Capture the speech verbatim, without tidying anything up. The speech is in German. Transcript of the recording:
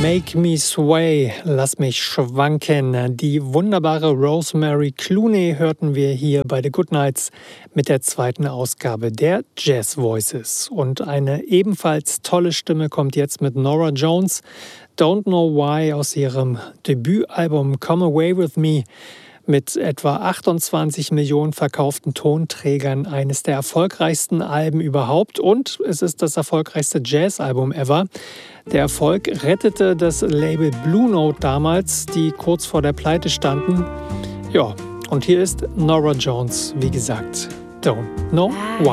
Make Me Sway, lass mich schwanken. Die wunderbare Rosemary Clooney hörten wir hier bei The Goodnights mit der zweiten Ausgabe der Jazz Voices. Und eine ebenfalls tolle Stimme kommt jetzt mit Norah Jones, Don't Know Why aus ihrem Debütalbum Come Away With Me. Mit etwa achtundzwanzig Millionen verkauften Tonträgern eines der erfolgreichsten Alben überhaupt. Und es ist das erfolgreichste Jazzalbum ever. Der Erfolg rettete das Label Blue Note damals, die kurz vor der Pleite standen. Ja, und hier ist Norah Jones, wie gesagt, Don't Know Why.